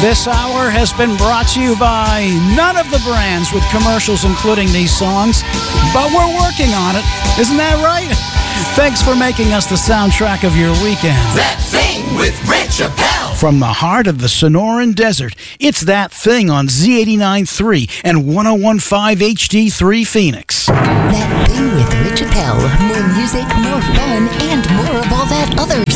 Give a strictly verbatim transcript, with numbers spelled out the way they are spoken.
This hour has been brought to you by none of the brands with commercials including these songs, but we're working on it. Isn't that right? Thanks for making us the soundtrack of your weekend. That Thing with Rich Appel. From the heart of the Sonoran Desert, it's That Thing on Z eighty-nine point three and one oh one point five H D three Phoenix. That Thing with Rich Appel. More music, more fun, and more of all that other